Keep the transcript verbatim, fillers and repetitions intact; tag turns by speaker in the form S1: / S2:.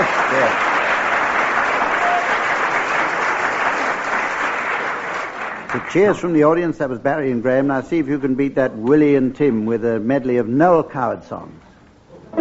S1: Yes. The cheers from the audience. That was Barry and Graham. Now see if you can beat that Willie and Tim with a medley of Noel Coward songs.